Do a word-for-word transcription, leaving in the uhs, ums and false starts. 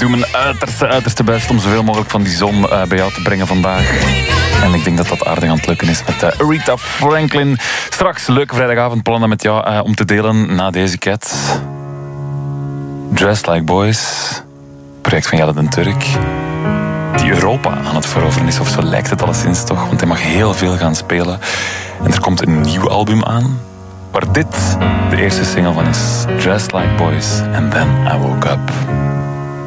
doe mijn uiterste, uiterste best om zoveel mogelijk van die zon uh, bij jou te brengen vandaag. En ik denk dat dat aardig aan het lukken is met uh, Aretha Franklin. Straks leuke vrijdagavondplannen met jou uh, om te delen na deze cat. Dressed Like Boys. Project van Jelle den Turk. Die Europa aan het veroveren is, of zo lijkt het alleszins toch. Want hij mag heel veel gaan spelen. En er komt een nieuw album aan, waar dit de eerste single van is. Dressed Like Boys and Then I Woke Up.